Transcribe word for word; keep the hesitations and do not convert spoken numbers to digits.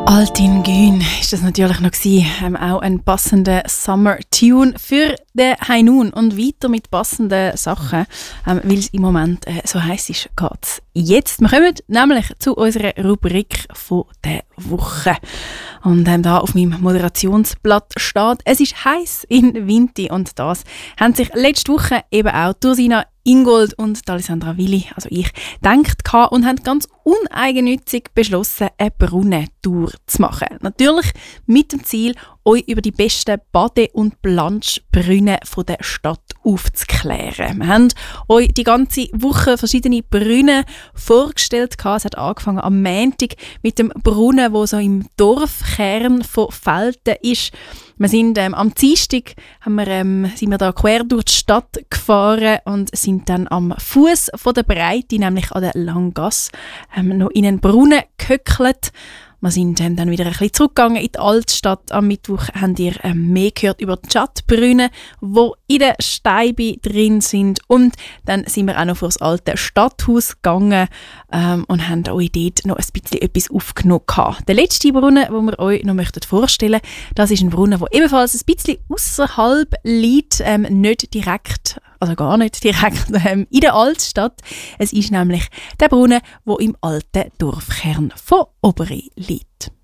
Altin Gün ist das natürlich noch gewesen. Ähm, auch ein passender Summer-Tune für den Hainun und weiter mit passenden Sachen, ähm, weil es im Moment äh, so heiß ist, geht's jetzt. Wir kommen nämlich zu unserer Rubrik von der Woche. Und ähm, da auf meinem Moderationsblatt steht, es ist heiß in Vinti und das haben sich letzte Woche eben auch Ursina Ingold und Alessandra Willi, also ich, gedacht und haben ganz uneigennützig beschlossen, eine Brunnentour zu machen. Natürlich mit dem Ziel, euch über die besten Bade- und Planschbrunnen der Stadt aufzuklären. Wir haben euch die ganze Woche verschiedene Brunnen vorgestellt. Es hat angefangen am Montag mit dem Brunnen, der so im Dorfkern von Velten ist. Wir sind ähm, am Dienstag haben wir, ähm, sind wir da quer durch die Stadt gefahren und sind dann am Fuß von der Breite, nämlich an der Langgasse, ähm, noch in einen Brunnen gehöckelt. Wir sind ähm, dann wieder ein bisschen zurückgegangen in die Altstadt. Am Mittwoch habt ihr ähm, mehr gehört über die Stadtbrunnen, die in der Steibe drin sind. Und dann sind wir auch noch vor das alte Stadthaus gegangen ähm, und haben euch dort noch ein bisschen etwas aufgenommen. Der letzte Brunnen, den wir euch noch vorstellen möchten, das ist ein Brunnen, der ebenfalls ein bisschen außerhalb liegt, ähm, nicht direkt, also gar nicht direkt ähm, in der Altstadt. Es ist nämlich der Brunnen, der im alten Dorfkern von Oberi liegt.